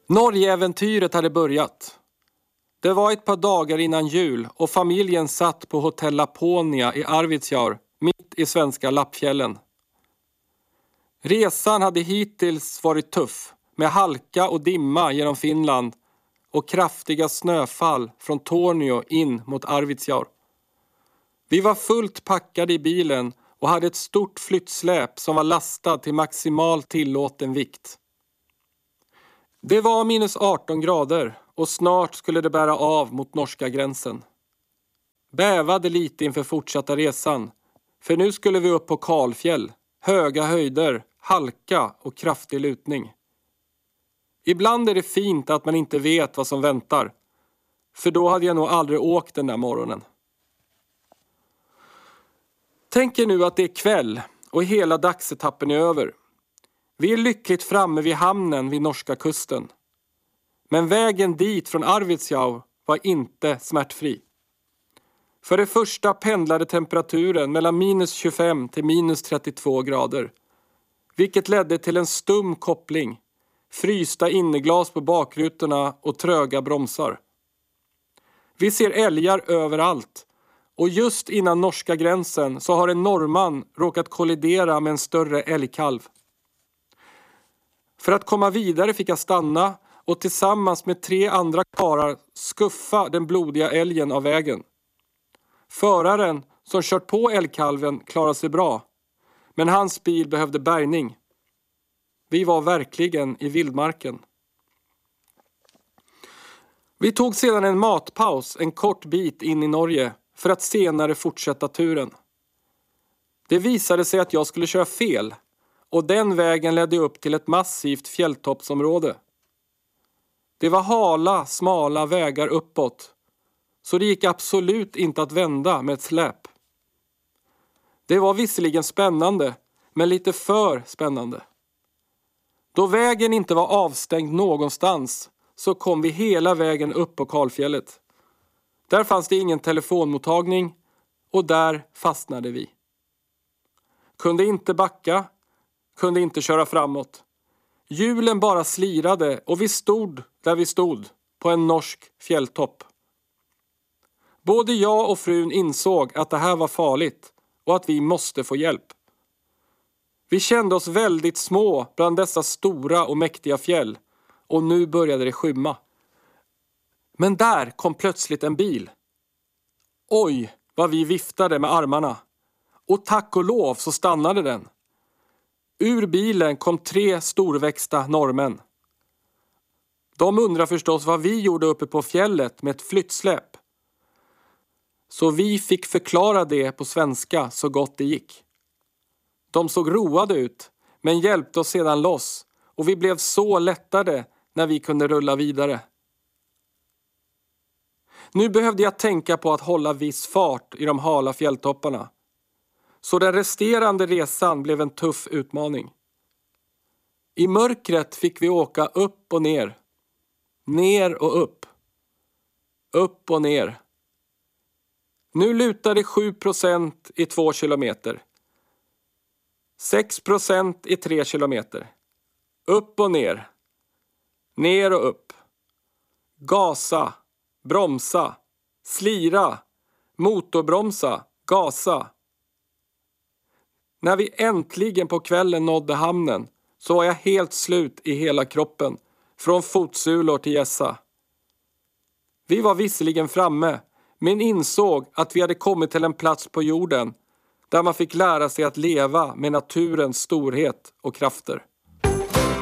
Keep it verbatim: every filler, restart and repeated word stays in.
Norgeäventyret hade börjat. Det var ett par dagar innan jul och familjen satt på hotell Laponia i Arvidsjaur, mitt i svenska Lappfjällen. Resan hade hittills varit tuff, med halka och dimma genom Finland och kraftiga snöfall från Tornio in mot Arvidsjaur. Vi var fullt packade i bilen och hade ett stort flyttsläp som var lastat till maximal tillåten vikt. Det var minus arton grader och snart skulle det bära av mot norska gränsen. Bävade lite inför fortsatta resan, för nu skulle vi upp på kalfjäll, höga höjder, halka och kraftig lutning. Ibland är det fint att man inte vet vad som väntar, för då hade jag nog aldrig åkt den där morgonen. Tänk er nu att det är kväll och hela dagsetappen är över. Vi är lyckligt framme vid hamnen vid norska kusten. Men vägen dit från Arvidsjaur var inte smärtfri. För det första pendlade temperaturen mellan minus tjugofem till minus trettiotvå grader. Vilket ledde till en stum koppling, frysta inneglas på bakrutorna och tröga bromsar. Vi ser älgar överallt. Och just innan norska gränsen så har en norrman råkat kollidera med en större älgkalv. För att komma vidare fick jag stanna och tillsammans med tre andra karlar skuffa den blodiga älgen av vägen. Föraren som kört på älgkalven klarade sig bra, men hans bil behövde bärgning. Vi var verkligen i vildmarken. Vi tog sedan en matpaus en kort bit in i Norge för att senare fortsätta turen. Det visade sig att jag skulle köra fel och den vägen ledde upp till ett massivt fjälltoppsområde. Det var hala, smala vägar uppåt, så det gick absolut inte att vända med ett släp. Det var visserligen spännande, men lite för spännande. Då vägen inte var avstängd någonstans så kom vi hela vägen upp på kalfjället. Där fanns det ingen telefonmottagning och där fastnade vi. Kunde inte backa, kunde inte köra framåt. Hjulen bara slirade och vi stod där vi stod på en norsk fjälltopp. Både jag och frun insåg att det här var farligt och att vi måste få hjälp. Vi kände oss väldigt små bland dessa stora och mäktiga fjäll och nu började det skymma. Men där kom plötsligt en bil. Oj, vad vi viftade med armarna. Och tack och lov så stannade den. Ur bilen kom tre storväxta norrmän. De undrar förstås vad vi gjorde uppe på fjället med ett flyttsläp. Så vi fick förklara det på svenska så gott det gick. De såg roade ut, men hjälpte oss sedan loss. Och vi blev så lättade när vi kunde rulla vidare. Nu behövde jag tänka på att hålla viss fart i de hala fjälltopparna. Så den resterande resan blev en tuff utmaning. I mörkret fick vi åka upp och ner. Ner och upp. Upp och ner. Nu lutade sju procent i två kilometer. sex procent i tre kilometer. Upp och ner. Ner och upp. Gasa. Bromsa. Slira. Motorbromsa. Gasa. När vi äntligen på kvällen nådde hamnen så var jag helt slut i hela kroppen. Från fotsulor till gässa. Vi var visserligen framme, men insåg att vi hade kommit till en plats på jorden där man fick lära sig att leva med naturens storhet och krafter.